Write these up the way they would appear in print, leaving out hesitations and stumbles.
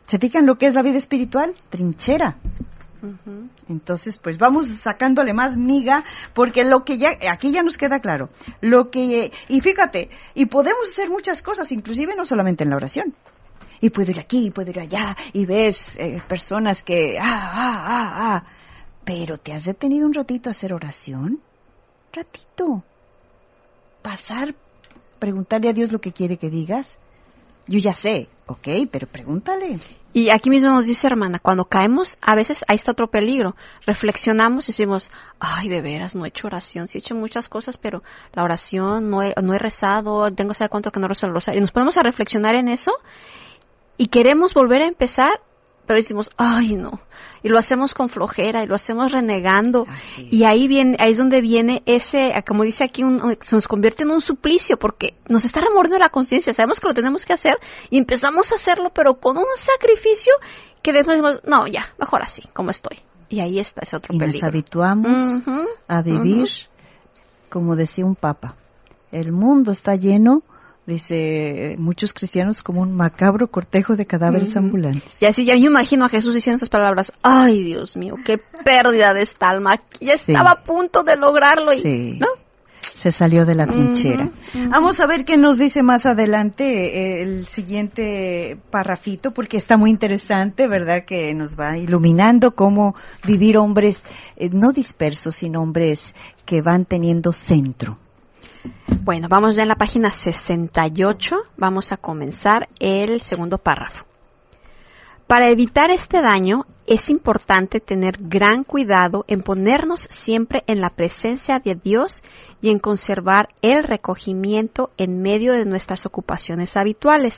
¿Se fijan lo que es la vida espiritual? Trinchera. Uh-huh. Entonces, pues vamos sacándole más miga, porque lo que ya, aquí ya nos queda claro, y fíjate, y podemos hacer muchas cosas, inclusive no solamente en la oración. Y puedo ir aquí, y puedo ir allá, y ves personas que, pero ¿te has detenido un ratito a hacer oración? Ratito. Pasar, preguntarle a Dios lo que quiere que digas. Yo ya sé, ok, pero pregúntale. Y aquí mismo nos dice, hermana, cuando caemos, a veces ahí está otro peligro. Reflexionamos y decimos, ay, de veras, no he hecho oración. Sí he hecho muchas cosas, pero la oración, no he rezado, tengo saber cuánto que no rezo el rosario. Y nos ponemos a reflexionar en eso y queremos volver a empezar, pero decimos, ay, no. Y lo hacemos con flojera, y lo hacemos renegando. Así. Y ahí es donde viene ese, como dice aquí, se nos convierte en un suplicio, porque nos está remordiendo la conciencia. Sabemos que lo tenemos que hacer, y empezamos a hacerlo, pero con un sacrificio que después decimos, no, ya, mejor así, como estoy. Y ahí está ese otro peligro. Y nos habituamos a vivir, como decía un papa, el mundo está lleno, dice muchos cristianos, como un macabro cortejo de cadáveres ambulantes. Y así ya me imagino a Jesús diciendo esas palabras, ay Dios mío, qué pérdida de esta alma, ya estaba a punto de lograrlo y ¿no? Se salió de la trinchera. Vamos a ver qué nos dice más adelante el siguiente parrafito, porque está muy interesante, ¿verdad? Que nos va iluminando cómo vivir hombres no dispersos, sino hombres que van teniendo centro. Bueno, vamos ya en la página 68, vamos a comenzar el segundo párrafo. Para evitar este daño, es importante tener gran cuidado en ponernos siempre en la presencia de Dios y en conservar el recogimiento en medio de nuestras ocupaciones habituales.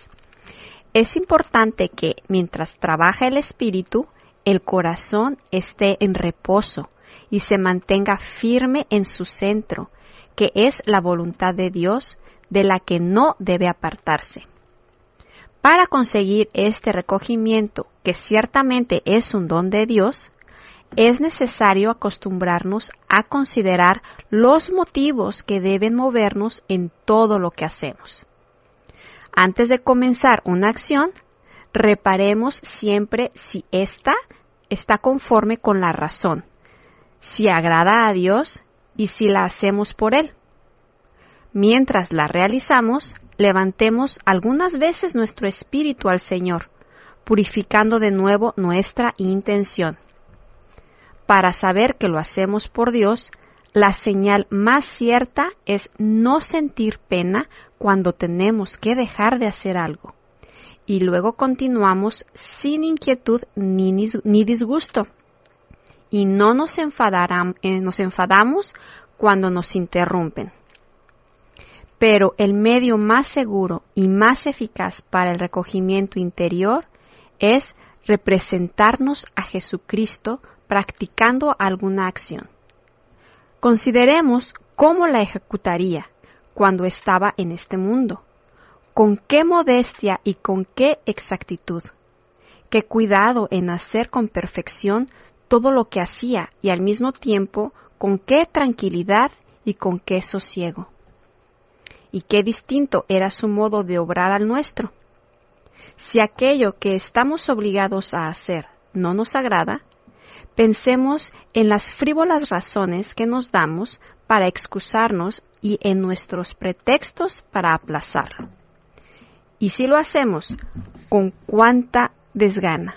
Es importante que, mientras trabaja el espíritu, el corazón esté en reposo y se mantenga firme en su centro, que es la voluntad de Dios, de la que no debe apartarse. Para conseguir este recogimiento, que ciertamente es un don de Dios, es necesario acostumbrarnos a considerar los motivos que deben movernos en todo lo que hacemos. Antes de comenzar una acción, reparemos siempre si ésta está conforme con la razón, si agrada a Dios y si la hacemos por Él. Mientras la realizamos, levantemos algunas veces nuestro espíritu al Señor, purificando de nuevo nuestra intención. Para saber que lo hacemos por Dios, la señal más cierta es no sentir pena cuando tenemos que dejar de hacer algo. Y luego continuamos sin inquietud ni disgusto. Y no nos enfadamos cuando nos interrumpen. Pero el medio más seguro y más eficaz para el recogimiento interior es representarnos a Jesucristo practicando alguna acción. Consideremos cómo la ejecutaría cuando estaba en este mundo, con qué modestia y con qué exactitud, qué cuidado en hacer con perfección todo lo que hacía y al mismo tiempo con qué tranquilidad y con qué sosiego. Y qué distinto era su modo de obrar al nuestro. Si aquello que estamos obligados a hacer no nos agrada, pensemos en las frívolas razones que nos damos para excusarnos y en nuestros pretextos para aplazarlo. Y si lo hacemos, con cuánta desgana.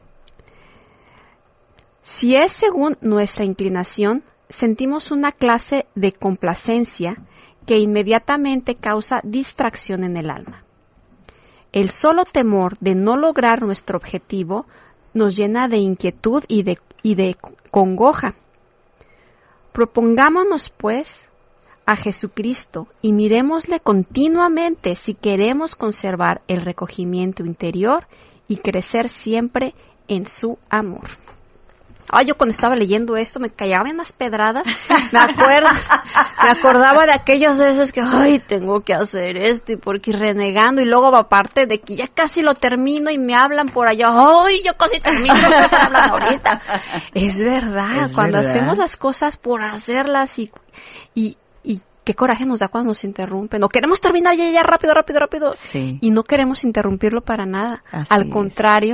Si es según nuestra inclinación, sentimos una clase de complacencia que inmediatamente causa distracción en el alma. El solo temor de no lograr nuestro objetivo nos llena de inquietud y de congoja. Propongámonos, pues, a Jesucristo y mirémosle continuamente si queremos conservar el recogimiento interior y crecer siempre en su amor. Yo cuando estaba leyendo esto me callaba en las pedradas, me acordaba de aquellas veces que, tengo que hacer esto y porque ir renegando y luego aparte de que ya casi lo termino y me hablan por allá, yo casi termino, me hablan ahorita. Es verdad, cuando hacemos las cosas por hacerlas y qué coraje nos da cuando nos interrumpen, o queremos terminar ya rápido, sí. y no queremos interrumpirlo para nada, Así al contrario,